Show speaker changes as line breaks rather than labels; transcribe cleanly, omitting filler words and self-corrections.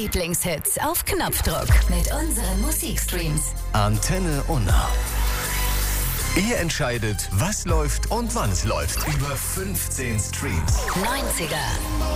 Lieblingshits auf Knopfdruck mit unseren Musikstreams.
Antenne Unna. Ihr entscheidet, was läuft und wann es läuft. Über 15 Streams.
90er.